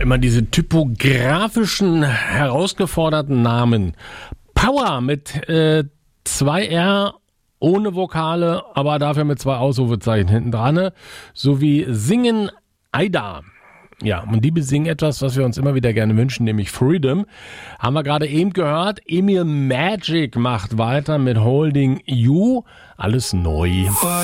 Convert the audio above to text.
immer diese typografischen, herausgeforderten Namen. Power mit 2 R ohne Vokale, aber dafür mit 2 Ausrufezeichen hinten dran, sowie Singen Aida. Ja, und die besingen etwas, was wir uns immer wieder gerne wünschen, nämlich Freedom. Haben wir gerade eben gehört. Emil Magic macht weiter mit Holding You. Alles neu.